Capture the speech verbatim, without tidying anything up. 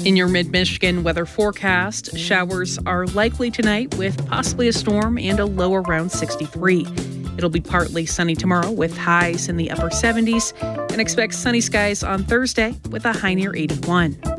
In your mid-Michigan weather forecast, showers are likely tonight with possibly a storm and a low around sixty-three. It'll be partly sunny tomorrow with highs in the upper seventies, and expect sunny skies on Thursday with a high near eighty-one.